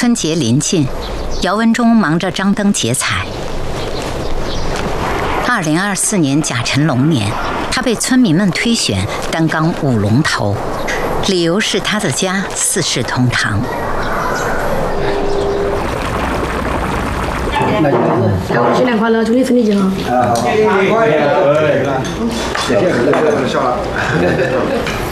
春节临近，姚文忠忙着张灯结彩。2024年甲辰龙年，他被村民们推选担纲舞龙头，理由是他的家四世同堂。 新年快乐，祝你身体健康。 谢谢，笑了。